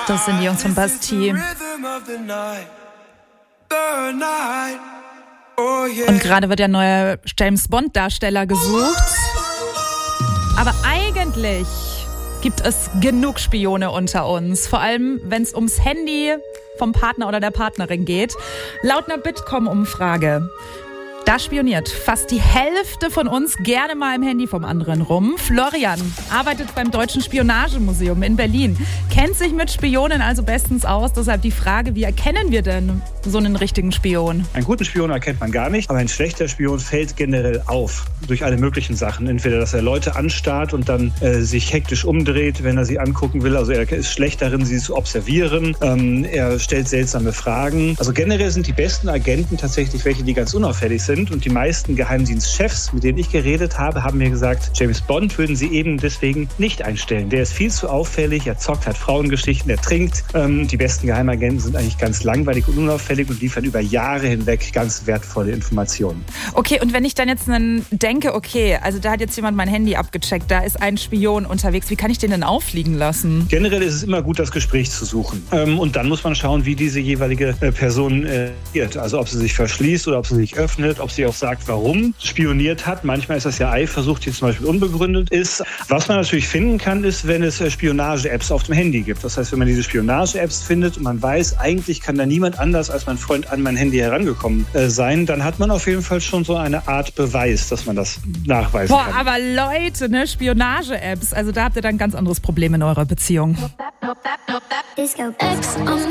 Das sind die Jungs von Bastille. Und gerade wird der neue James-Bond-Darsteller gesucht. Aber eigentlich gibt es genug Spione unter uns. Vor allem, wenn es ums Handy vom Partner oder der Partnerin geht. Laut einer Bitkom-Umfrage. Da spioniert fast die Hälfte von uns gerne mal im Handy vom anderen rum. Florian arbeitet beim Deutschen Spionagemuseum in Berlin, kennt sich mit Spionen also bestens aus. Deshalb die Frage, wie erkennen wir denn so einen richtigen Spion? Einen guten Spion erkennt man gar nicht, aber ein schlechter Spion fällt generell auf durch alle möglichen Sachen. Entweder, dass er Leute anstarrt und dann sich hektisch umdreht, wenn er sie angucken will. Also er ist schlecht darin, sie zu observieren. Er stellt seltsame Fragen. Also generell sind die besten Agenten tatsächlich welche, die ganz unauffällig sind. Und die meisten Geheimdienstchefs, mit denen ich geredet habe, haben mir gesagt, James Bond würden sie eben deswegen nicht einstellen. Der ist viel zu auffällig, er zockt, hat Frauengeschichten, er trinkt. Die besten Geheimagenten sind eigentlich ganz langweilig und unauffällig und liefern über Jahre hinweg ganz wertvolle Informationen. Okay, und wenn ich dann jetzt denke, okay, also da hat jetzt jemand mein Handy abgecheckt, da ist ein Spion unterwegs, wie kann ich den denn auffliegen lassen? Generell ist es immer gut, das Gespräch zu suchen. Und dann muss man schauen, wie diese jeweilige Person reagiert. Also ob sie sich verschließt oder ob sie sich öffnet, ob sie auch sagt, warum spioniert hat. Manchmal ist das ja Eifersucht, die zum Beispiel unbegründet ist. Was man natürlich finden kann, ist, wenn es Spionage-Apps auf dem Handy gibt. Das heißt, wenn man diese Spionage-Apps findet und man weiß, eigentlich kann da niemand anders als mein Freund an mein Handy herangekommen sein, dann hat man auf jeden Fall schon so eine Art Beweis, dass man das nachweisen kann. Aber Leute, ne, Spionage-Apps, also da habt ihr dann ein ganz anderes Problem in eurer Beziehung.